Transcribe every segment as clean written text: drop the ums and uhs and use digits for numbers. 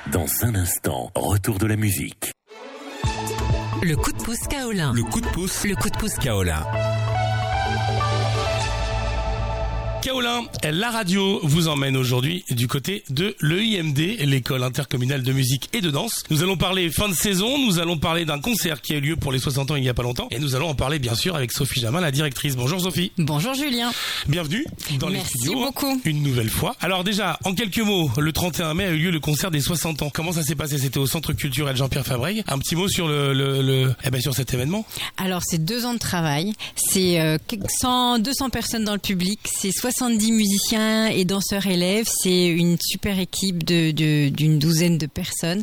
Dans un instant, retour de la musique. Le coup de pouce Kaolin. Le coup de pouce. Le coup de pouce Kaolin. Kaolin, la radio vous emmène aujourd'hui du côté de l'EIMD, l'école intercommunale de musique et de danse. Nous allons parler fin de saison, nous allons parler d'un concert qui a eu lieu pour les 60 ans il n'y a pas longtemps. Et nous allons en parler bien sûr avec Sophie Jamin, la directrice. Bonjour Sophie. Bonjour Julien. Bienvenue dans les studios. Merci beaucoup. Une nouvelle fois. Alors déjà, en quelques mots, le 31 mai a eu lieu le concert des 60 ans. Comment ça s'est passé? C'était au Centre culturel Jean-Pierre Fabrègue. Un petit mot sur sur cet événement. Alors c'est 2 ans de travail, c'est 200 personnes dans le public, c'est 70 musiciens et danseurs élèves, c'est une super équipe d'une douzaine de personnes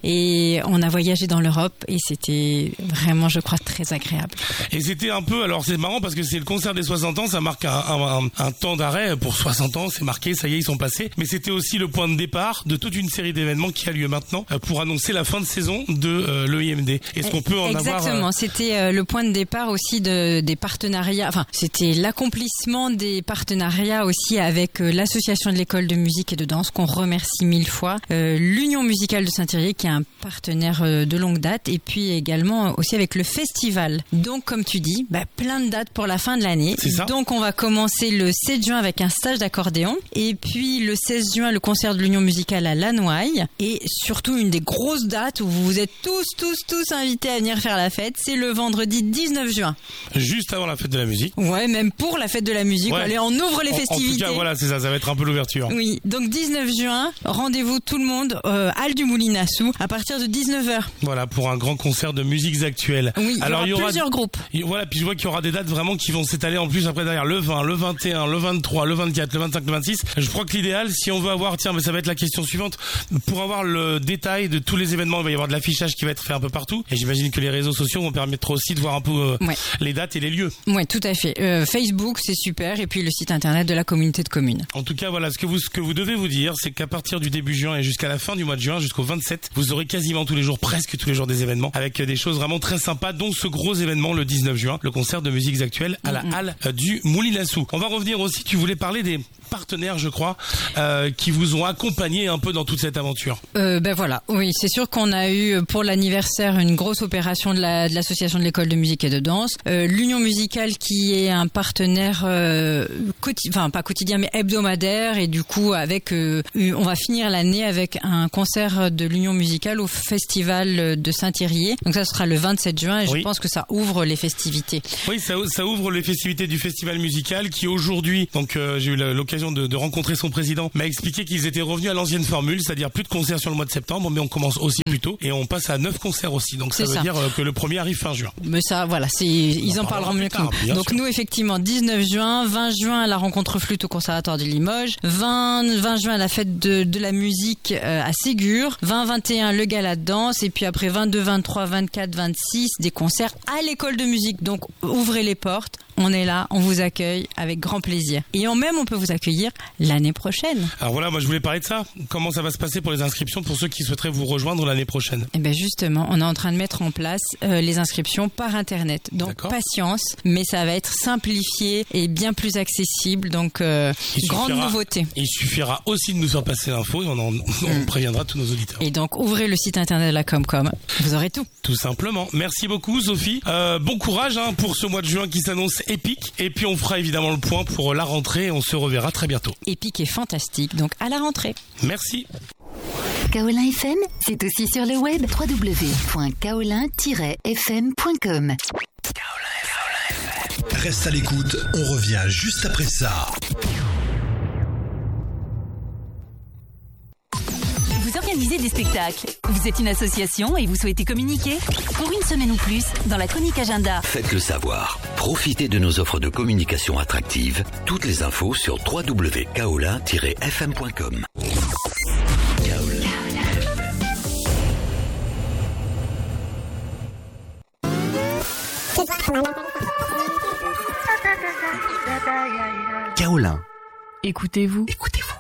et on a voyagé dans l'Europe et c'était vraiment, je crois, très agréable. Et c'était un peu, alors c'est marrant parce que c'est le concert des 60 ans, ça marque un temps d'arrêt pour 60 ans, c'est marqué, ça y est, ils sont passés, mais c'était aussi le point de départ de toute une série d'événements qui a lieu maintenant pour annoncer la fin de saison de l'EIMD. Est-ce qu'on peut en avoir... Exactement, c'était le point de départ aussi des partenariats, enfin c'était l'accomplissement des partenariats aussi avec l'association de l'école de musique et de danse qu'on remercie 1000 fois, l'Union musicale de Saint-Thierry qui est un partenaire de longue date et puis également aussi avec le festival. Donc comme tu dis, plein de dates pour la fin de l'année. C'est ça. Donc on va commencer le 7 juin avec un stage d'accordéon et puis le 16 juin le concert de l'Union musicale à Lannoy et surtout une des grosses dates où vous êtes tous invités à venir faire la fête, c'est le vendredi 19 juin. Juste avant la fête de la musique. Ouais, même pour la fête de la musique. Ouais. Allez, on ouvre les festivités. En tout cas, voilà, c'est ça va être un peu l'ouverture. Oui, donc 19 juin, rendez-vous tout le monde, Halle du Moulin-à-Sous, à partir de 19h. Voilà, pour un grand concert de musiques actuelles. Oui, alors, il y aura plusieurs groupes. Voilà, puis je vois qu'il y aura des dates vraiment qui vont s'étaler en plus après derrière. Le 20, le 21, le 23, le 24, le 25, le 26. Je crois que l'idéal, si on veut avoir, mais ça va être la question suivante, pour avoir le détail de tous les événements, il va y avoir de l'affichage qui va être fait un peu partout. Et j'imagine que les réseaux sociaux vont permettre aussi de voir un peu les dates et les lieux. Ouais, tout à fait. Facebook, c'est super. Et puis le site internet de la communauté de communes. En tout cas, voilà, ce que vous devez vous dire, c'est qu'à partir du début juin et jusqu'à la fin du mois de juin, jusqu'au 27, vous aurez quasiment tous les jours, presque tous les jours des événements, avec des choses vraiment très sympas, dont ce gros événement le 19 juin, le concert de musiques actuelles à la Halle du Moulin-à-Sous. On va revenir aussi, tu voulais parler des partenaires, je crois, qui vous ont accompagné un peu dans toute cette aventure. Voilà, oui, c'est sûr qu'on a eu pour l'anniversaire une grosse opération de l'association de l'école de musique et de danse, l'Union musicale qui est un partenaire pas quotidien mais hebdomadaire et du coup avec on va finir l'année avec un concert de l'Union musicale au festival de Saint-Thierry. Donc ça sera le 27 juin et je pense que ça ouvre les festivités. Oui, ça ouvre les festivités du festival musical qui aujourd'hui, donc j'ai eu l'occasion de rencontrer son président, m'a expliqué qu'ils étaient revenus à l'ancienne formule, c'est-à-dire plus de concerts sur le mois de septembre, mais on commence aussi plus tôt et on passe à 9 concerts aussi. Donc ça veut dire que le premier arrive fin juin. Mais ça, voilà, ils en parleront mieux que nous. Donc nous, effectivement, 19 juin, 20 juin, la rencontre flûte au Conservatoire de Limoges, 20 juin, la fête de la musique à Ségur, 20-21, le gala de danse, et puis après 22, 23, 24, 26, des concerts à l'école de musique. Donc ouvrez les portes. On est là, on vous accueille avec grand plaisir. Et on peut vous accueillir l'année prochaine. Alors voilà, moi je voulais parler de ça. Comment ça va se passer pour les inscriptions pour ceux qui souhaiteraient vous rejoindre l'année prochaine? Eh bien justement, on est en train de mettre en place les inscriptions par Internet. Donc patience, mais ça va être simplifié et bien plus accessible. Donc grande nouveauté. Il suffira aussi de nous faire passer l'info et on préviendra tous nos auditeurs. Et donc ouvrez le site internet de la Comcom, vous aurez tout. Tout simplement. Merci beaucoup Sophie. Bon courage pour ce mois de juin qui s'annonce épique. Et puis on fera évidemment le point pour la rentrée. On se reverra très bientôt. Épique et fantastique, donc à la rentrée. Merci. Kaolin FM, c'est aussi sur le web www.kaolin-fm.com. Reste à l'écoute, on revient juste après ça. Vous organisez des spectacles, vous êtes une association et vous souhaitez communiquer? Pour une semaine ou plus, dans la chronique agenda. Faites-le savoir. Profitez de nos offres de communication attractives. Toutes les infos sur www.kaolin-fm.com. Kaolin. Écoutez-vous. Écoutez-vous.